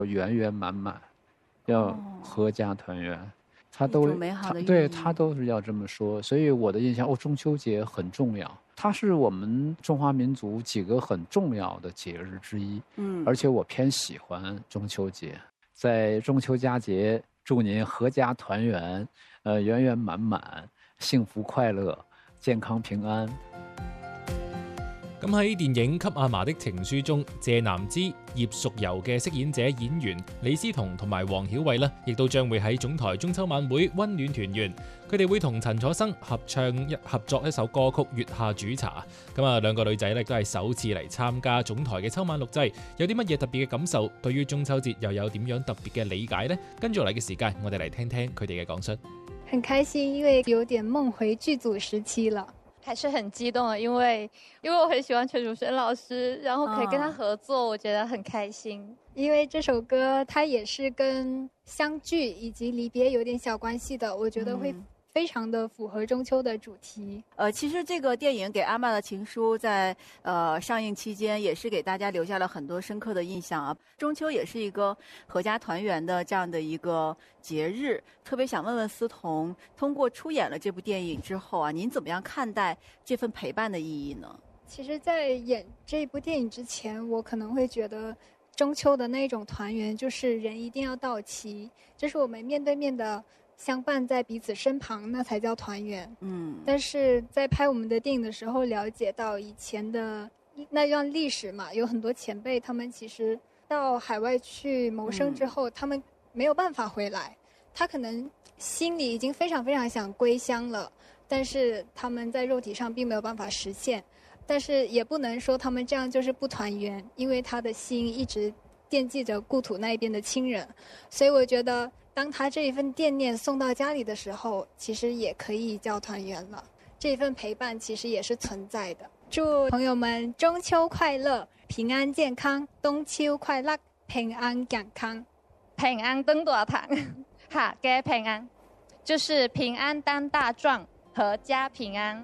圆圆满满，要阖家团圆。他一种美好的寓意， 对，他都是要这么说。所以我的印象，中秋节很重要，它是我们中华民族几个很重要的节日之一。而且我偏喜欢中秋节。在中秋佳节，祝您阖家团圆，圆圆满滿，幸福快樂，健康平安。 咁喺電影《給阿嫲的情書》中，謝南芝、葉淑柔嘅飾演者演員李思彤同埋黃曉慧呢，亦都將會喺總台中秋晚會溫暖團圓。佢哋會同陳楚生合作一首歌曲《月下煮茶》。咁啊，兩個女仔呢都係首次嚟參加總台嘅秋晚錄製，有啲乜嘢特別嘅感受？對於中秋節又有點樣特別嘅理解呢？跟住嚟嘅時間，我哋嚟聽聽佢哋嘅講述。 很開心，因為有點夢回劇組時期了。 還是很激動的，因為我很喜歡陳楚生老師，然後可以跟他合作，我覺得很開心。 因為這首歌它也是跟相聚以及離別有點小關係的，我覺得會非常的符合中秋的主題。 其實這個電影《給阿嬤的情書》在上映期間也是給大家留下了很多深刻的印象啊。中秋也是一個阖家團圓的這樣的一個節日，特別想問問思彤，通過出演了這部電影之後啊，您怎麼樣看待這份陪伴的意義呢？ 其實在演這部電影之前，我可能會覺得中秋的那種團圓就是人一定要到齊，就是我們面對面的相伴在彼此身旁，那才叫團圓。但是在拍我們的電影的時候，了解到以前的那段歷史嘛，有很多前輩，他們其實到海外去謀生之後，他們沒有辦法回來，他可能心裡已經非常非常想歸鄉了，但是他們在肉體上並沒有辦法實現，但是也不能說他們這樣就是不團圓，因為他的心一直惦記着故土那一邊的親人，所以我覺得當他這一份惦念送到家裡的時候，其實也可以叫團圓了。這一份陪伴其實也是存在的。祝朋友們中秋快樂，平安健康，冬秋快樂，平安健康， 平安登大堂，阖家平安，就是平安當大壯，阖家平安。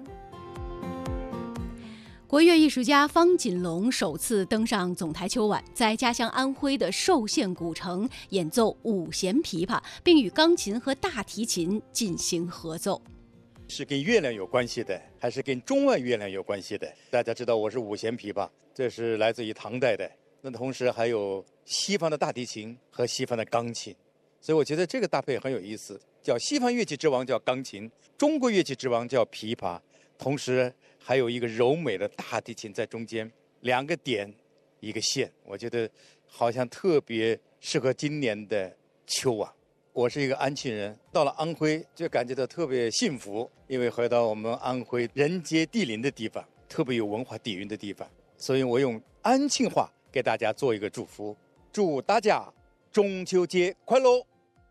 国乐艺术家方锦龙首次登上总台秋晚，在家乡安徽的寿县古城演奏五弦琵琶，并与钢琴和大提琴进行合奏。 是跟月亮有关系的，还是跟中外月亮有关系的？大家知道我是五弦琵琶，这是来自于唐代的。那同时还有西方的大提琴和西方的钢琴，所以我觉得这个搭配很有意思。叫西方乐器之王叫钢琴，中国乐器之王叫琵琶，同时还有一个柔美的大提琴在中间，两个点一个线，我觉得好像特别适合今年的秋啊。我是一个安庆人，到了安徽就感觉到特别幸福，因为回到我们安徽人杰地灵的地方，特别有文化底蕴的地方，所以我用安庆话给大家做一个祝福，祝大家中秋節快樂。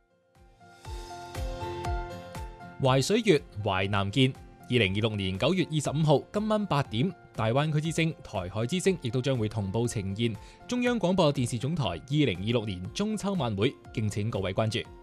淮水月，淮南見。2026年9月25號今晚8點，大灣區之聲、台海之聲亦都將會同步呈現中央廣播電視總台2026年中秋晚會，敬請各位關注。